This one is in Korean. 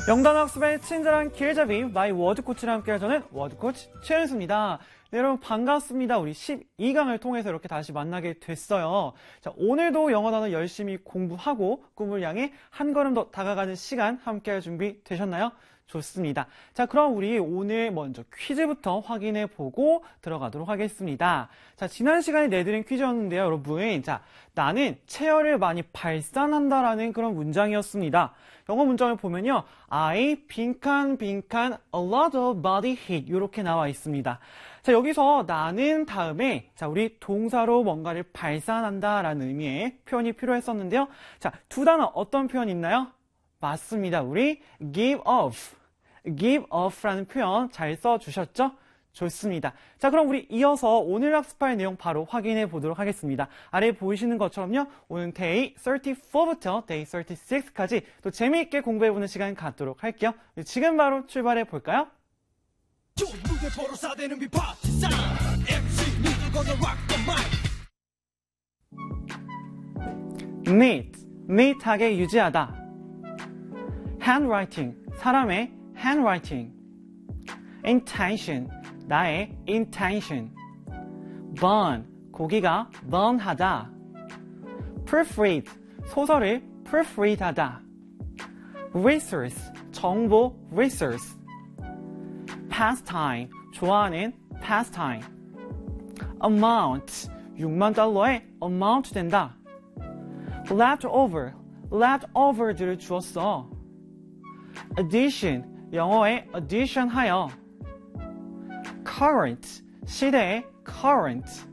영단 학습의 친절한 길잡이 마이 워드코치랑 함께 저는 워드코치 최은수입니다. 네, 여러분 반갑습니다. 우리 12강을 통해서 이렇게 다시 만나게 됐어요. 자, 오늘도 영어 단어 열심히 공부하고 꿈을 향해 한 걸음 더 다가가는 시간 함께 할 준비 되셨나요? 좋습니다. 자, 그럼 우리 오늘 먼저 퀴즈부터 확인해 보고 들어가도록 하겠습니다. 자, 지난 시간에 내드린 퀴즈였는데요, 여러분. 자, 나는 체열을 많이 발산한다라는 그런 문장이었습니다. 영어 문장을 보면요, I 빈칸 a lot of body heat 이렇게 나와 있습니다. 자, 여기서 나는 다음에 자, 우리 동사로 뭔가를 발산한다라는 의미의 표현이 필요했었는데요. 자, 두 단어 어떤 표현 있나요? 맞습니다. 우리 give off라는 표현 잘 써주셨죠? 좋습니다. 자, 그럼 우리 이어서 오늘 학습할 내용 바로 확인해 보도록 하겠습니다. 아래 보이시는 것처럼요, 오늘 day 34부터 day 36까지 또 재미있게 공부해보는 시간 갖도록 할게요. 지금 바로 출발해 볼까요? neat하게 유지하다. handwriting, 사람의 handwriting. intention, 나의 intention. burn, 고기가 burn하다. proofread, 소설을 proofread하다. resource, 정보 resource. pastime, 좋아하는 pastime. amount, 6만 달러의 amount 된다. leftover들을 주었어. addition, 영어의 addition 하여. current, 시대의 current.